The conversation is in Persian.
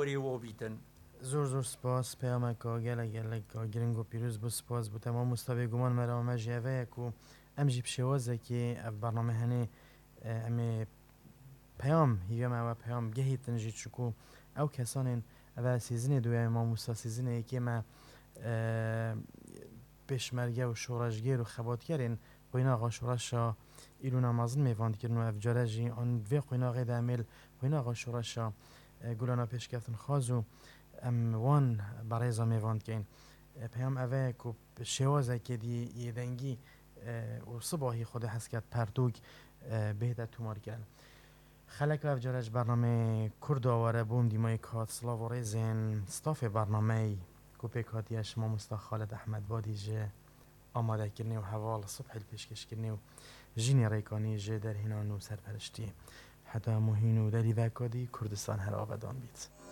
خوری و بیتن. زور سپاس پیامک گلک گرنگ و پیروز بو سپاس بو تمام مستوی گمان مرا ما جیوه کو ام جی بشوازه که اف برنامه هنه امی پیام هیوی ما و پیام گهی تنجید شکو او کسان او سیزن دوی ما موسا سیزن یکی ما پشمرگه و شورشگیر و خباتگرین قوینا آقا شورشا ایلو نمازن میواند کرن و افجاره جی آن دوی قوینا غید عمل قوینا آقا شورشا گولانا پیش کفتن خازو ام وان برایزا میواند کن پیام اوه که شوازه که دی یدنگی و صباحی خود هست پردوگ بهده تومار کرد خلق و افجارج برنامه کرد آواره بوم دیمای کات سلاو و ریزین ستاف برنامه کوپی کاتیه شما مستا خالد احمد بادی جه آماده کرنی و حوال صبح پیشکش کرنی و جینی ریکانی جه در هنان و سرپرشتی حتی مهین و دری وکادی کردستان هر آبادان بیت